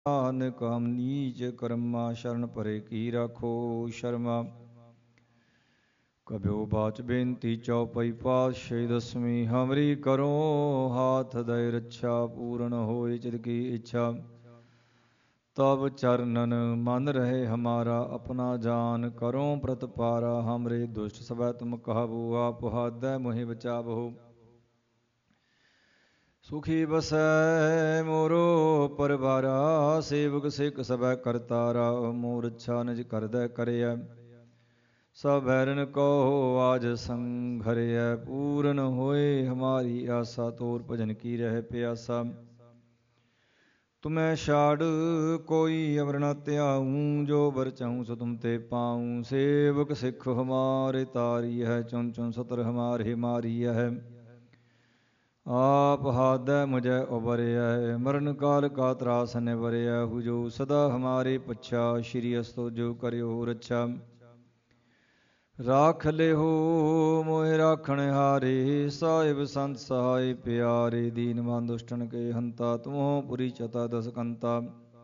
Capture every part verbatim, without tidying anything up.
ਨਾਨਕ ਹਮ ਨੀਚ ਕਰਮਾ ਸ਼ਰਨ ਪਰੇ ਕੀ ਰਾਖੋ ਸ਼ਰਮਾ। ਕਬਿਓ ਬਾਚ ਬੇਨਤੀ ਚੌਪਈ ਪਾਤਸ਼ਾਹੀ ਦਸਵੀਂ ਹਮਰੀ ਕਰੋ ਹਾਥ ਦਇ ਰੱਛਾ। ਪੂਰਨ ਹੋਏ ਚਿਤ ਕੀ ਇੱਛਾ ਤਬ ਚਰਨਨ ਮਨ ਰਹੇ ਹਮਾਰਾ। ਆਪਣਾ ਜਾਨ ਕਰੋ ਪ੍ਰਤਪਾਰਾ। ਹਮਰੇ ਦੁਸ਼ਟ ਸਭੈ ਤੁਮ ਕਹਾਵੋ ਆਪ ਹਾਦੈ ਮੋਹਿ ਬਚਾਵੋ। ਸੁਖੀ ਬਸੈ ਮੋਰੋ ਪਰਵਾਰਾ ਸੇਵਕ ਸਿੱਖ ਸਭੈ ਕਰਤਾਰਾ। ਮੋਰ ਅੱਛਾ ਨਿਜ ਕਰਦੈ ਕਰਿਐ ਸਭ ਬੈਰਨ ਕੋ ਆਜ ਸੰਘਰਿਐ। ਪੂਰਨ ਹੋਏ ਹਮਾਰੀ ਆਸਾ ਤੋਰ ਭਜਨ ਕੀ ਰਹਿ ਪਿਆਸਾ। ਤੁਮੈ ਛਾੜ ਕੋਈ ਅਵਰ ਨ ਧਿਆਊ ਜੋ ਬਰ ਚਾਹੂੰ ਸੋ ਤੁਮ ਤੇ ਪਾਊ। ਸੇਵਕ ਸਿੱਖ ਹਮਾਰੇ ਤਾਰੀ ਹੈ ਚੁਨ ਚੁਨ ਸਤਰ ਹਮਾਰੇ ਮਾਰੀ ਹੈ। ਆਪ ਹਾਦੈ ਮੁਝੈ ਉਬਰਿਐ ਮਰਨ ਕਾਲ ਕਾ ਤਰਾਸ ਨਿਵਰਿਐ। ਹੁਜੋ ਸਦਾ ਹਮਾਰੇ ਪੱਛਾ ਸ਼੍ਰੀ ਅਸਤੋ ਜੋ ਕਰਿਓ ਰੱਛਾ। ਰਾਖ ਲਿਹੋ ਮੋਹਿ ਰਾਖਣ ਹਾਰੇ ਸਾਹਿਬ ਸੰਤ ਸਹਾਇ ਪਿਆਰੇ। ਦੀਨ ਮਨ ਦੁਸ਼ਟਨ ਕੇ ਹੰਤਾ ਤੁਮਹੁ ਪੁਰੀ ਚਤਾ ਦਸ ਕੰਤਾ।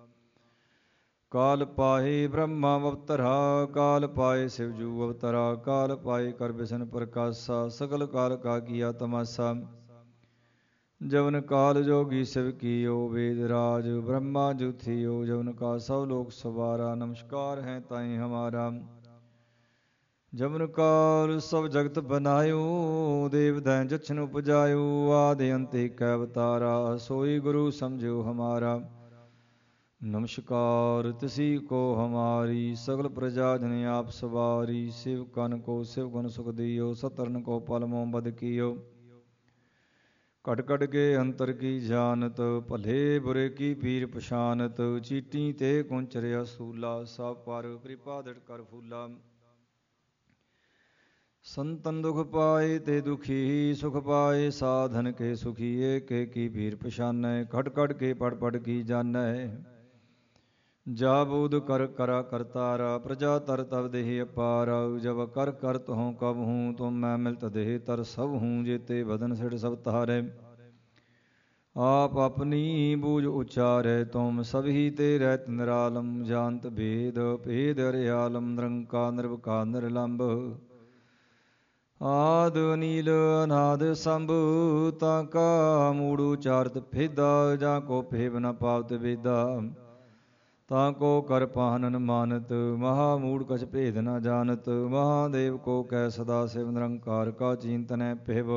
ਕਾਲ ਪਾਏ ਬ੍ਰਹਮਾ ਅਵਤਰਾ ਕਾਲ ਪਾਏ ਸਿਵਜੂ ਅਵਤਰਾ। ਕਾਲ ਪਾਏ ਕਰ ਬਿਸ਼ਨ ਪ੍ਰਕਾਸ਼ਾ ਸਗਲ ਕਾਲ ਕਾ ਕੀਆ ਤਮਾਸਾ। ਜਵਨ ਕਾਲ ਜੋਗੀ ਸਿਵ ਕੀਓ ਵੇਦ ਰਾਜ ਬ੍ਰਹਮਾ ਜੁਥਿਓ। ਜਵਨ ਕਾ ਸਭ ਲੋਕ ਸਵਾਰਾ ਨਮਸਕਾਰ ਹੈ ਤਾਈ ਹਮਾਰਾ। ਜਮਨ ਕਾਲ ਸਭ ਜਗਤ ਬਨਾਇਓ ਦੇਵ ਦੈ ਜਛਨ ਉਪਜਾਇਓ। ਆਦਿ ਅੰਤ ਏਕ ਅਵਤਾਰਾ ਸੋਈ ਗੁਰੂ ਸਮਝਿਓ ਹਮਾਰਾ। ਨਮਸਕਾਰ ਤਿਸੀ ਕੋ ਹਮਾਰੀ ਸਗਲ ਪ੍ਰਜਾ ਜਨ ਆਪ ਸਵਾਰੀ। ਸਿਵ ਕਨ ਕੋ ਸਿਵ ਗੁਣ ਸੁਖ ਦਿਓ ਸਤਰਨ ਕੋ ਪਲ ਮੋ ਬਦ ਕੀਓ। ਘਟ ਘਟ ਕੇ ਅੰਤਰ ਕੀ ਜਾਨਤ ਭਲੇ ਬੁਰੇ ਕੀ ਪੀਰ ਪਛਾਨਤ। ਚੀਟੀ ਤੇ ਕੁੰਚਰਿਆ ਸੂਲਾ ਸਭ ਪਰ ਕਿਰਪਾ ਦ੍ਰਿੜ ਕਰ ਫੂਲਾ। ਸੰਤਨ ਦੁਖ ਪਾਏ ਤੇ ਦੁਖੀ ਸੁਖ ਪਾਏ ਸਾਧਨ ਕੇ ਸੁਖੀ। ਏਕ ਏਕੀ ਪੀਰ ਪਛਾਨੈ ਘਟ ਘਟ ਕੇ ਪੜ ਪੜ ਕੀ ਜਾਣੈ। ਜਾ ਬੂਧ ਕਰ ਕਰਾ ਕਰਤਾਰਾ ਪ੍ਰਜਾ ਤਰ ਤਵ ਦੇਹ ਅਪਾਰ। ਜਬ ਕਰ ਕਰ ਤੁਹਉ ਕਬ ਹੂੰ ਤੁਮ ਮੈਂ ਮਿਲਤ ਦੇਹ ਤਰ ਸਭ ਹੂੰ। ਜੇਤੇ ਬਦਨ ਸਿੜ ਸਭ ਤਾਰੈ ਆਪ ਆਪਣੀ ਬੂਝ ਉਚਾਰੈ। ਤੁਮ ਸਭੀ ਤੇ ਰਹਿਤ ਨਿਰਾਲਮ ਜਾਨਤ ਭੇਦ ਭੇਦ ਹਰਿਆਲਮ। ਨਿਰੰਕਾਰ ਨਿਰਵਕਾਰ ਨਿਰਲੰਭ ਆਦ ਅਨੀਲ ਅਨਾਦ ਸੰਭ। ਤਾਂ ਕਾ ਮੂੜ ਉਚਾਰਤ ਭੇਦਾ ਜਾਂ ਕੋ ਭੇਬ ਨ ਪਾਵਤ ਵੇਦਾ। ਤਾਂ ਕੋ ਕਰ ਪਾਹਨਨ ਮਾਨਤ ਮਹਾ ਮੂੜ ਕਛ ਭੇਦ ਨ ਜਾਨਤ। ਮਹਾਦੇਵ ਕੋ ਕਹਿ ਸਦਾ ਸਿਵ ਨਿਰੰਕਾਰ ਕਾ ਚਿੰਤਨੈ ਭਿਵ।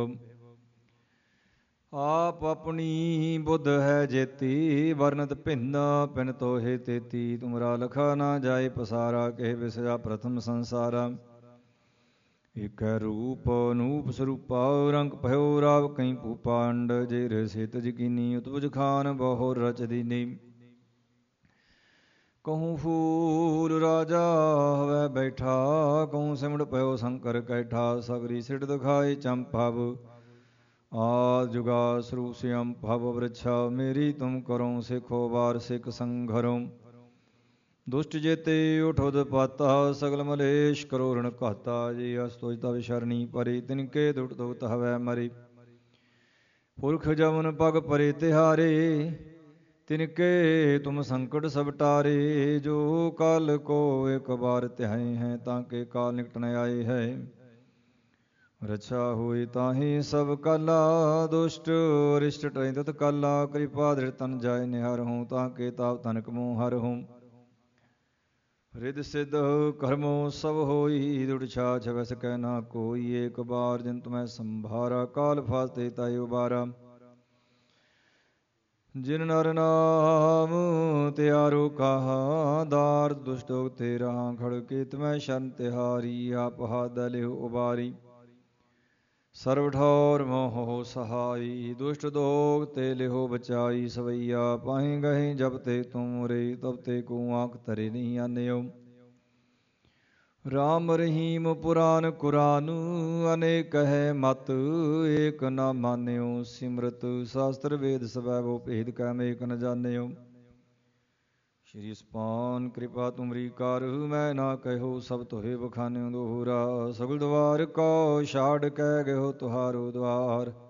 ਆਪ ਆਪਣੀ ਬੁੱਧ ਹੈ ਜੇਤੀ ਵਰਨਤ ਭਿੰਨ ਭਿੰਨ ਤੋਹੇ ਤੇਤੀ। ਤੁਮਰਾ ਲਖਾ ਨਾ ਜਾਏ ਪਸਾਰਾ ਕਹਿ ਵਿਸਜਾ ਪ੍ਰਥਮ ਸੰਸਾਰਾ। ਏਕੈ ਰੂਪ ਅਨੂਪ ਸਰੂਪਾ ਰੰਗ ਭਇਓ ਰਾਵ ਕਈ ਭੂਪਾ। ਅੰਡ ਜੇ ਰਸੇ ਤਜ ਕੀਨੀ ਉਤਪੁਜ ਖਾਨ ਬਹੁ ਰਚ ਦੀਨੀ। ਕਹੂੰ ਫੂਲ ਰਾਜਾ ਹਵੈ ਬੈਠਾ ਕਹੂੰ ਸਿਮੜ ਪਇਓ ਸ਼ੰਕਰ ਕੈਠਾ। ਸਗਰੀ ਸਿਟ ਦਿਖਾਏ ਚੰਪਾਵ ਆਦ ਜੁਗਾ ਸਰੂਪ ਸਿਅੰ ਭਵ ਵ੍ਰਿਛਾ। ਮੇਰੀ ਤੁਮ ਕਰੋ ਸਿਖੋ ਵਾਰ ਸਿਖ ਸੰਘਰੋ। ਦੁਸ਼ਟ ਜੇਤੇ ਉਠੁਦ ਪਾਤਾ ਸਗਲ ਮਲੇਸ਼ ਕਰੋ ਰਣ ਘਾਤਾ। ਜੀ ਅਸ ਤੁਜ ਤਵ ਸ਼ਰਣੀ ਪਰੇ ਤਿਨਕੇ ਦੁਟ ਦੁਤ ਹਵੈ ਮਰੇ। ਪੁਰਖ ਜਮਨ ਪਗ ਪਰੇ ਤਿਹਾਰੇ ਤਿਨਕੇ ਤੁਮ ਸੰਕਟ ਸਭ ਟਾਰੇ। ਜੋ ਕਾਲ ਕੋ ਇਕ ਬਾਰ ਧਿਆਏ ਹੈ ਤਾਂ ਕੇ ਕਾਲ ਨਿਕਟ ਨ ਆਏ ਹੈ। ਰੱਛਾ ਹੋਈ ਤਾਹੀ ਸਭ ਕਾਲਾ ਦੁਸ਼ਟ ਅਰਿਸ਼ਟ ਟਰੈ ਤਤ ਕਾਲਾ। ਕਿਰਪਾ ਦ੍ਰਿੜ ਤਨ ਜਾਇ ਨਿਹਾਰਹੁ ਤਾਂ ਕੇ ਤਾਪ ਤਨਕ ਮੂਹ ਹਰਹੁ। ਰਿਦ ਸਿਧ ਕਰਮੋ ਸਭ ਹੋਈ ਦੁੜ ਛਾਛ ਵੈਸ ਕਹਿ ਨਾ ਕੋਈ। ਏਕ ਬਾਰ ਜਿਨ ਤੁਮੈ ਸੰਭਾਰਾ ਕਾਲ ਫਾਸਤੇ ਤਾਇ ਉਬਾਰਾ। ਜਿਨ ਨਰ ਨਾਮ ਤਿਆਰੋ ਕਾਹਾ ਦਾਰਦ ਦੁਸ਼ਟ ਦੋਗ ਤੇ ਰਹਾ। ਖੜ ਕੇ ਤੁਮੈ ਸ਼ਰਨ ਤਿਹਾਰੀ ਆਪ ਹਾਦੈ ਲਿਹੁ ਉਬਾਰੀ। ਸਰਬ ਠੌਰ ਮੋਹ ਸਹਾਈ ਦੁਸ਼ਟ ਦੋਗ ਤੇ ਲਿਹੋ ਬਚਾਈ। ਸਵਈਆ ਪਾਹੀ ਗਹੀ ਜਬ ਤੇ ਤੁਮ ਰੇ ਤਬ ਤੇ ਕੋ ਆਂਖ ਧਰੇ ਨਹੀਂ ਆਨਿਓ। ਰਾਮ ਰਹੀਮ ਪੁਰਾਨ ਕੁਰਾਨ ਅਨੇਕ ਹੈ ਮਤ ਏਕ ਨਾ ਮਾਨਿਓ। ਸਿਮਰਤ ਸ਼ਾਸਤਰ ਵੇਦ ਸਵੈ ਬੋ ਭੇਦ ਕਹਿ ਏਕ ਨ ਜਾਣਿਓ। ਸ਼੍ਰੀ ਸਪਾਨ ਕਿਰਪਾ ਤੁਮਰੀ ਕਾਰ ਮੈਂ ਨਾ ਕਹਿਓ ਸਭ ਤੋਹਿ ਬਖਾਨਿਓ। ਦੋਹਰਾ ਸਗਲ ਦਵਾਰ ਕੋ ਛਾੜ ਕਹਿ ਗਇਓ ਤੁਹਾਰੋ ਦਵਾਰ।